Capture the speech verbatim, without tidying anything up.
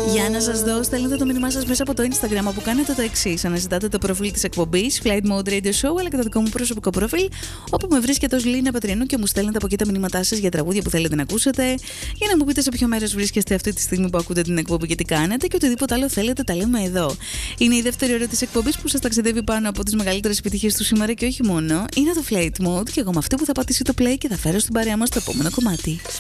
Για να σας δω, στέλνετε το μήνυμά σας μέσα από το Instagram, όπου κάνετε το εξής. Αναζητάτε το προφίλ της εκπομπής Flight Mode Radio Show, αλλά και το δικό μου προσωπικό προφίλ, όπου με βρίσκεται ως Λίνα Πατριανού και μου στέλνετε από εκεί τα μηνύματά σας για τραγούδια που θέλετε να ακούσετε, για να μου πείτε σε ποιο μέρος βρίσκεστε αυτή τη στιγμή που ακούτε την εκπομπή και τι κάνετε, και οτιδήποτε άλλο θέλετε τα λέμε εδώ. Είναι η δεύτερη ώρα της εκπομπής που σας ταξιδεύει πάνω από τις μεγαλύτερες επιτυχίες του σήμερα και όχι μόνο. Είναι το Flight Mode και εγώ με αυτή που θα πατήσει το play και θα φέρω στην παρέα μας το επόμενο κομμάτι.